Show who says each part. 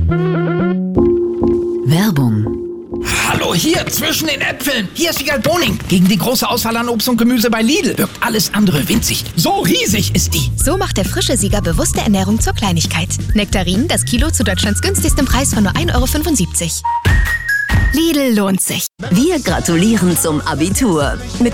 Speaker 1: Werbung.
Speaker 2: Hallo, hier, zwischen den Äpfeln. Hier ist Wiegald Boning. Gegen die große Auswahl an Obst und Gemüse bei Lidl wirkt alles andere winzig. So riesig ist die.
Speaker 3: So macht der frische Sieger bewusste Ernährung zur Kleinigkeit. Nektarinen, das Kilo zu Deutschlands günstigstem Preis von nur 1,75 €. Lidl lohnt sich.
Speaker 1: Wir gratulieren zum Abitur. Mit